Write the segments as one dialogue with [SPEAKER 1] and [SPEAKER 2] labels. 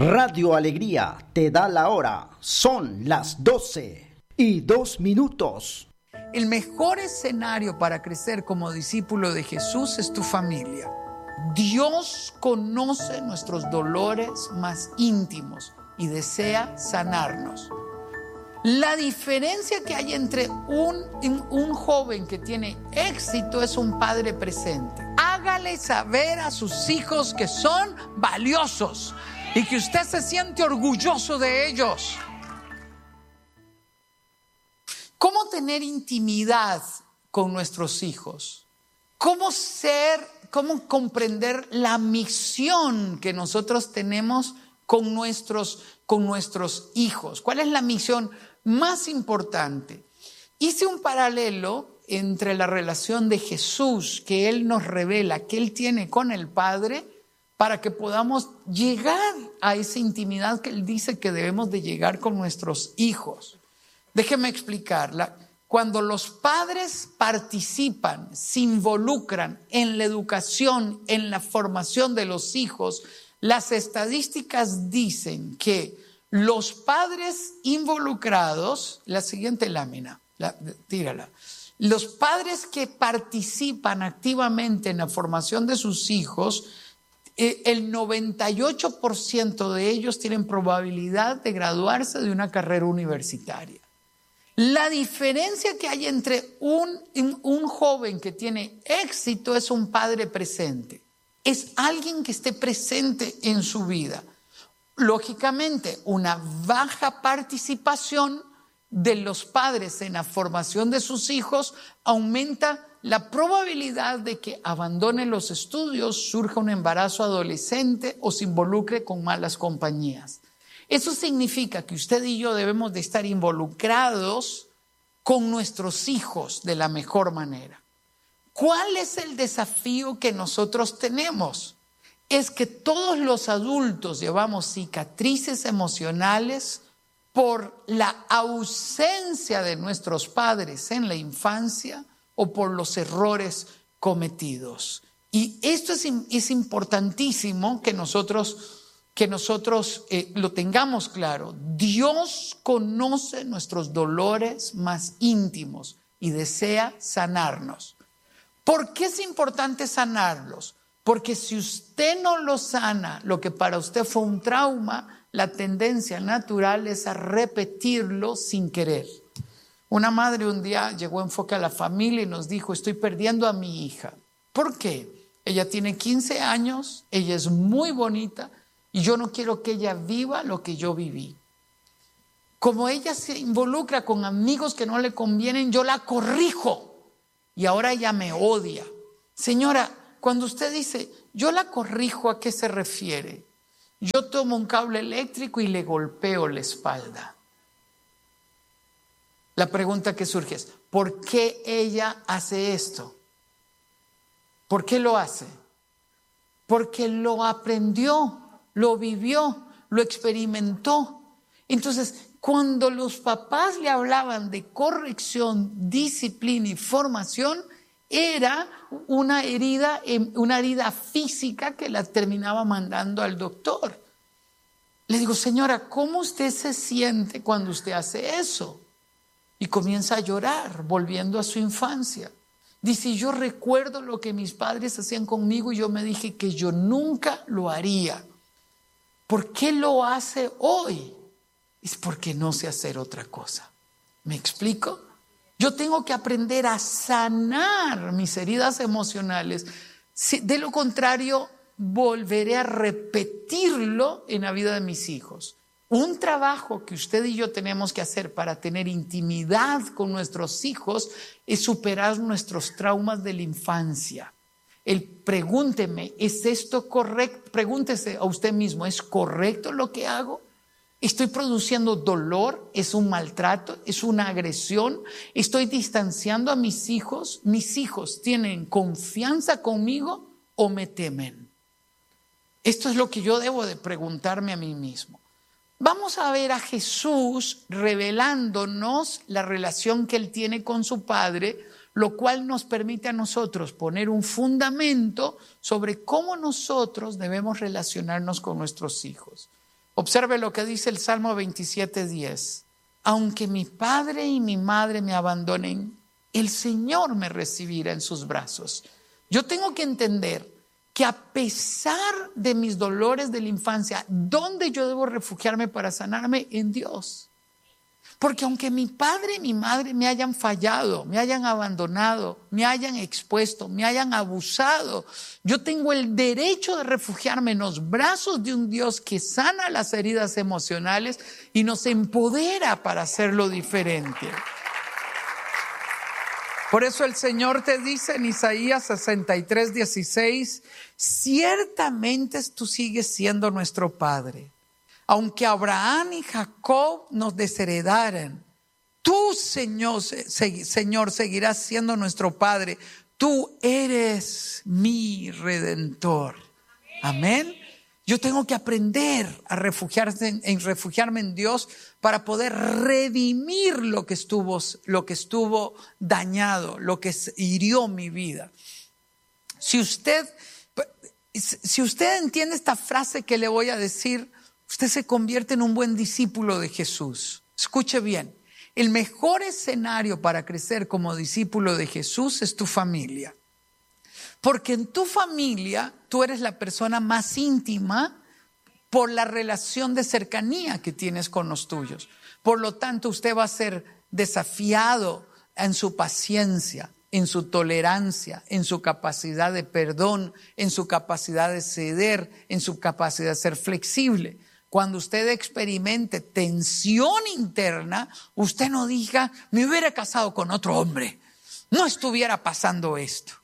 [SPEAKER 1] Radio Alegría te da la hora. Son las 12:02.
[SPEAKER 2] El mejor escenario para crecer como discípulo de Jesús es tu familia. Dios conoce nuestros dolores más íntimos y desea sanarnos. La diferencia que hay entre un joven que tiene éxito es un padre presente. Hágale saber a sus hijos que son valiosos y que usted se siente orgulloso de ellos. ¿Cómo tener intimidad con nuestros hijos? ¿Cómo comprender la misión que nosotros tenemos con nuestros hijos? ¿Cuál es la misión más importante? Hice un paralelo entre la relación de Jesús que Él nos revela, que Él tiene con el Padre, para que podamos llegar a esa intimidad que Él dice que debemos de llegar con nuestros hijos. Déjeme explicarla. Cuando los padres participan, se involucran en la educación, en la formación de los hijos, las estadísticas dicen que los padres involucrados, la siguiente lámina, tírala. Los padres que participan activamente en la formación de sus hijos, el 98% de ellos tienen probabilidad de graduarse de una carrera universitaria. La diferencia que hay entre un joven que tiene éxito es un padre presente. Es alguien que esté presente en su vida. Lógicamente, una baja participación de los padres en la formación de sus hijos aumenta la probabilidad de que abandone los estudios, surja un embarazo adolescente o se involucre con malas compañías. Eso significa que usted y yo debemos de estar involucrados con nuestros hijos de la mejor manera. ¿Cuál es el desafío que nosotros tenemos? Es que todos los adultos llevamos cicatrices emocionales por la ausencia de nuestros padres en la infancia o por los errores cometidos. Y esto es importantísimo que nosotros lo tengamos claro. Dios conoce nuestros dolores más íntimos y desea sanarnos. ¿Por qué es importante sanarlos? Porque si usted no lo sana, lo que para usted fue un trauma, la tendencia natural es a repetirlo sin querer. Una madre un día llegó a Enfoque a la Familia y nos dijo: estoy perdiendo a mi hija. ¿Por qué? Ella tiene 15 años, ella es muy bonita y yo no quiero que ella viva lo que yo viví. Como ella se involucra con amigos que no le convienen, yo la corrijo y ahora ella me odia. Señora, cuando usted dice yo la corrijo, ¿a qué se refiere? Yo tomo un cable eléctrico y le golpeo la espalda. La pregunta que surge es: ¿por qué ella hace esto? ¿Por qué lo hace? Porque lo aprendió, lo vivió, lo experimentó. Entonces, cuando los papás le hablaban de corrección, disciplina y formación, era una herida física que la terminaba mandando al doctor. Le digo: señora, ¿cómo usted se siente cuando usted hace eso? Y comienza a llorar, volviendo a su infancia. Dice: yo recuerdo lo que mis padres hacían conmigo y yo me dije que yo nunca lo haría. ¿Por qué lo hace hoy? Es porque no sé hacer otra cosa. ¿Me explico? Yo tengo que aprender a sanar mis heridas emocionales. De lo contrario, volveré a repetirlo en la vida de mis hijos. Un trabajo que usted y yo tenemos que hacer para tener intimidad con nuestros hijos es superar nuestros traumas de la infancia. Pregúnteme, ¿es esto correcto? Pregúntese a usted mismo, ¿es correcto lo que hago? ¿Estoy produciendo dolor? ¿Es un maltrato? ¿Es una agresión? ¿Estoy distanciando a mis hijos? ¿Mis hijos tienen confianza conmigo o me temen? Esto es lo que yo debo de preguntarme a mí mismo. Vamos a ver a Jesús revelándonos la relación que Él tiene con su Padre, lo cual nos permite a nosotros poner un fundamento sobre cómo nosotros debemos relacionarnos con nuestros hijos. Observe lo que dice el Salmo 27:10. Aunque mi padre y mi madre me abandonen, el Señor me recibirá en sus brazos. Yo tengo que entender que a pesar de mis dolores de la infancia, ¿dónde yo debo refugiarme para sanarme? En Dios. Porque aunque mi padre y mi madre me hayan fallado, me hayan abandonado, me hayan expuesto, me hayan abusado, yo tengo el derecho de refugiarme en los brazos de un Dios que sana las heridas emocionales y nos empodera para hacerlo diferente. Por eso el Señor te dice en Isaías 63:16, ciertamente tú sigues siendo nuestro Padre. Aunque Abraham y Jacob nos desheredaran, tú, Señor, seguirás siendo nuestro Padre. Tú eres mi Redentor. Amén. Yo tengo que aprender a refugiarme en Dios para poder redimir lo que estuvo dañado, lo que hirió mi vida. Si usted entiende esta frase que le voy a decir, usted se convierte en un buen discípulo de Jesús. Escuche bien, el mejor escenario para crecer como discípulo de Jesús es tu familia. Porque en tu familia tú eres la persona más íntima por la relación de cercanía que tienes con los tuyos. Por lo tanto, usted va a ser desafiado en su paciencia, en su tolerancia, en su capacidad de perdón, en su capacidad de ceder, en su capacidad de ser flexible. Cuando usted experimente tensión interna, usted no diga, me hubiera casado con otro hombre, no estuviera pasando esto.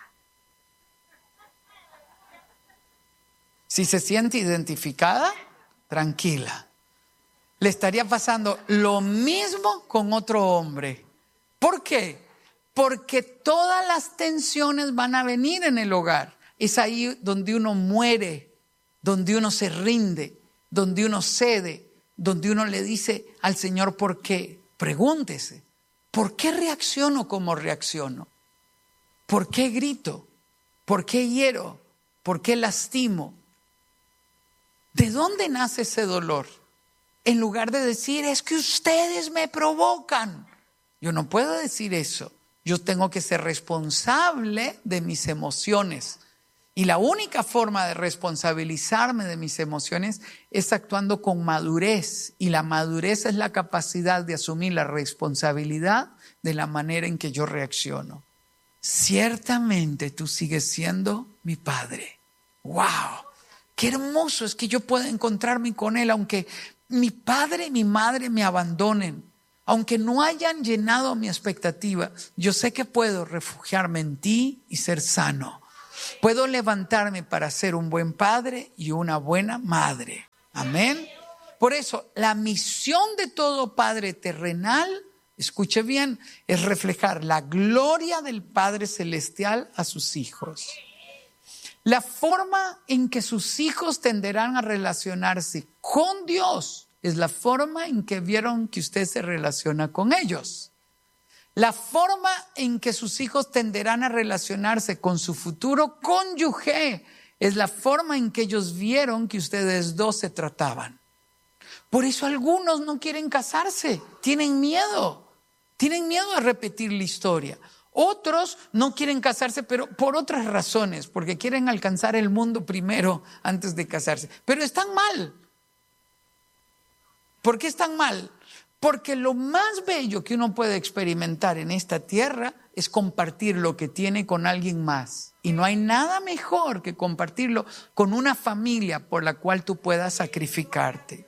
[SPEAKER 2] Si se siente identificada, tranquila. Le estaría pasando lo mismo con otro hombre. ¿Por qué? Porque todas las tensiones van a venir en el hogar. Es ahí donde uno muere, donde uno se rinde, donde uno cede, donde uno le dice al Señor ¿por qué? Pregúntese, ¿por qué reacciono como reacciono? ¿Por qué grito? ¿Por qué hiero? ¿Por qué lastimo? ¿De dónde nace ese dolor? En lugar de decir, es que ustedes me provocan. Yo no puedo decir eso. Yo tengo que ser responsable de mis emociones. Y la única forma de responsabilizarme de mis emociones es actuando con madurez. Y la madurez es la capacidad de asumir la responsabilidad de la manera en que yo reacciono. Ciertamente tú sigues siendo mi Padre. ¡Wow! Qué hermoso es que yo pueda encontrarme con Él, aunque mi padre y mi madre me abandonen, aunque no hayan llenado mi expectativa. Yo sé que puedo refugiarme en ti y ser sano. Puedo levantarme para ser un buen padre y una buena madre. Amén. Por eso, la misión de todo padre terrenal, escuche bien, es reflejar la gloria del Padre Celestial a sus hijos. La forma en que sus hijos tenderán a relacionarse con Dios es la forma en que vieron que usted se relaciona con ellos. La forma en que sus hijos tenderán a relacionarse con su futuro cónyuge es la forma en que ellos vieron que ustedes dos se trataban. Por eso algunos no quieren casarse, tienen miedo de repetir la historia. Otros no quieren casarse, pero por otras razones, porque quieren alcanzar el mundo primero antes de casarse. Pero están mal. ¿Por qué están mal? Porque lo más bello que uno puede experimentar en esta tierra es compartir lo que tiene con alguien más. Y no hay nada mejor que compartirlo con una familia por la cual tú puedas sacrificarte.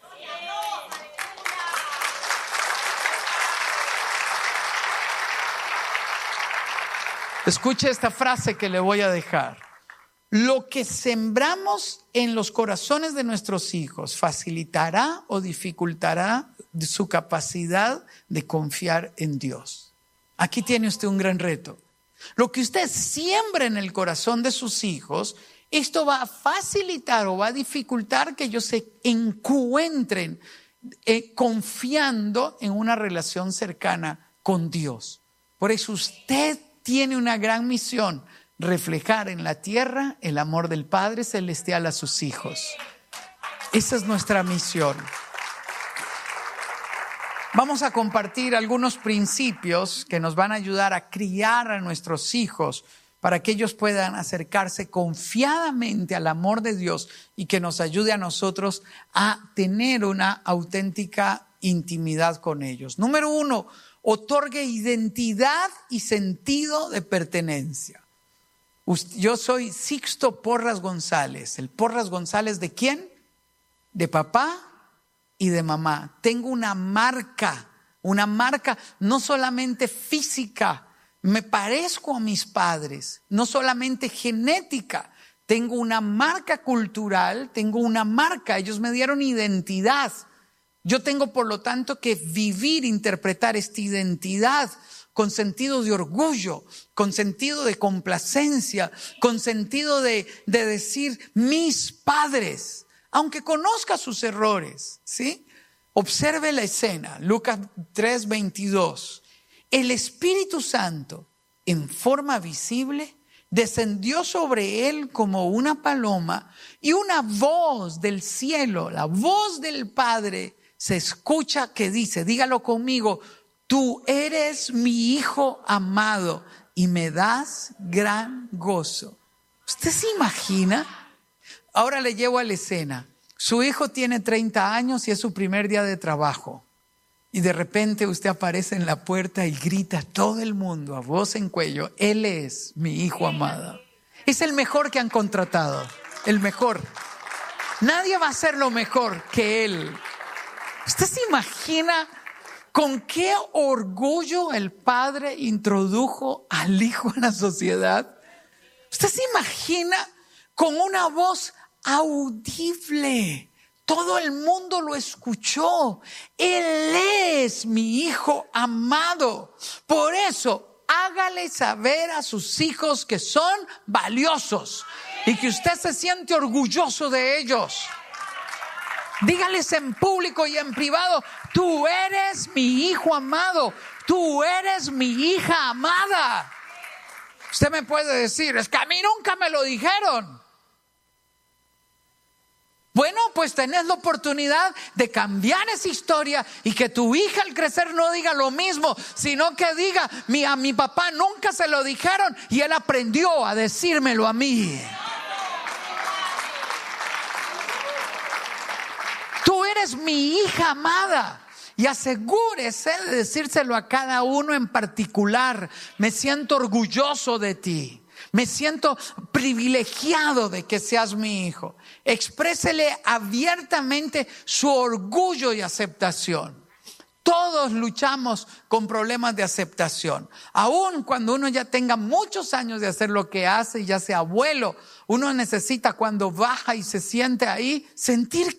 [SPEAKER 2] Escuche esta frase que le voy a dejar. Lo que sembramos en los corazones de nuestros hijos facilitará o dificultará su capacidad de confiar en Dios. Aquí tiene usted un gran reto. Lo que usted siembra en el corazón de sus hijos, esto va a facilitar o va a dificultar que ellos se encuentren confiando en una relación cercana con Dios. Por eso usted tiene una gran misión: reflejar en la tierra el amor del Padre Celestial a sus hijos. Esa es nuestra misión. Vamos a compartir algunos principios que nos van a ayudar a criar a nuestros hijos para que ellos puedan acercarse confiadamente al amor de Dios y que nos ayude a nosotros a tener una auténtica intimidad con ellos. Número 1, otorgue identidad y sentido de pertenencia. Yo soy Sixto Porras González. ¿El Porras González de quién? De papá y de mamá. Tengo una marca no solamente física, me parezco a mis padres, no solamente genética, tengo una marca cultural, tengo una marca, ellos me dieron identidad. Yo tengo por lo tanto que vivir, interpretar esta identidad con sentido de orgullo, con sentido de complacencia, con sentido de decir mis padres, aunque conozca sus errores, ¿sí? Observe la escena, Lucas 3:22. El Espíritu Santo, en forma visible, descendió sobre él como una paloma y una voz del cielo, la voz del Padre, se escucha que dice, dígalo conmigo, tú eres mi Hijo amado y me das gran gozo. ¿Usted se imagina? Ahora le llevo a la escena. Su hijo tiene 30 años y es su primer día de trabajo. Y de repente usted aparece en la puerta y grita a todo el mundo a voz en cuello, Él es mi Hijo amado. Es el mejor que han contratado, el mejor. Nadie va a ser lo mejor que Él. ¿Usted se imagina con qué orgullo el Padre introdujo al Hijo en la sociedad? ¿Usted se imagina con una voz audible? Todo el mundo lo escuchó. Él es mi Hijo amado. Por eso, hágale saber a sus hijos que son valiosos y que usted se siente orgulloso de ellos. Dígales en público y en privado, tú eres mi Hijo amado, tú eres mi hija amada. Usted me puede decir, es que a mí nunca me lo dijeron. Bueno, pues tenés la oportunidad de cambiar esa historia y que tu hija al crecer no diga lo mismo, sino que diga, a mi papá nunca se lo dijeron y él aprendió a decírmelo a mí. Tú eres mi hija amada. Y asegúrese de decírselo a cada uno en particular. Me siento orgulloso de ti. Me siento privilegiado de que seas mi hijo. Exprésele abiertamente su orgullo y aceptación. Todos luchamos con problemas de aceptación. Aún cuando uno ya tenga muchos años de hacer lo que hace, ya sea abuelo, uno necesita cuando baja y se siente ahí, sentir